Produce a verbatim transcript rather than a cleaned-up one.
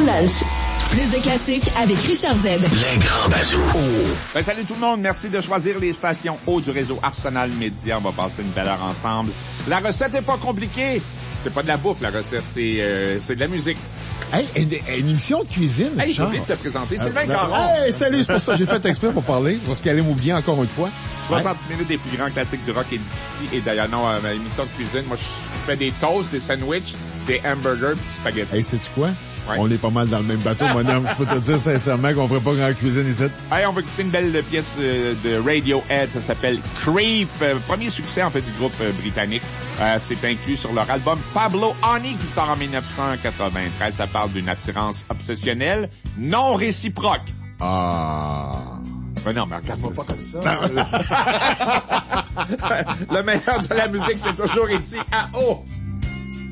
lunch. Plus de classiques avec Richard Z. Les grands bazous. Oh. Ben, salut tout le monde. Merci de choisir les stations haut du réseau Arsenal Média. On va passer une belle heure ensemble. La recette est pas compliquée. C'est pas de la bouffe, la recette. C'est, euh, c'est de la musique. Hey, une, une émission de cuisine. Hey, j'ai oublié de te présenter. Sylvain euh, Caron. Hey, salut, c'est pour ça que j'ai fait exprès pour parler. Parce qu'elle aime bien encore une fois. soixante ouais. minutes des plus grands classiques du rock et d'ici. Et d'ailleurs, non, euh, ma émission de cuisine, moi, je fais des toasts, des sandwichs, des hamburgers, des spaghettis. Hey, sais-tu quoi? Ouais. On est pas mal dans le même bateau, mon homme. Je peux te dire sincèrement qu'on ferait pas grand cuisine ici. Hey, on va écouter une belle pièce euh, de Radiohead. Ça s'appelle Creep. Euh, premier succès, en fait, du groupe euh, britannique. Euh, c'est inclus sur leur album Pablo Honey qui sort en dix-neuf cent quatre-vingt-treize. Ça parle d'une attirance obsessionnelle non réciproque. Ah... Ben non, mais regarde-moi pas comme ça. Le meilleur de la musique, c'est toujours ici à O.